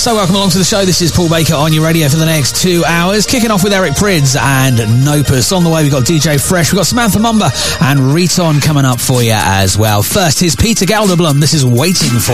So welcome along to the show. This is Paul Baker on your radio for the next 2 hours. Kicking off with Eric Prydz and Nopus. On the way, we've got DJ Fresh, we've got Samantha Mumba and Riton coming up for you as well. First, here's Peter Gelderblom. This is Waiting For.